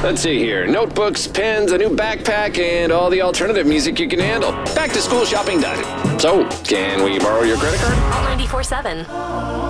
Let's see here. Notebooks, pens, a new backpack, and all the alternative music you can handle. Back to school shopping done. So, can we borrow your credit card? All 94.7.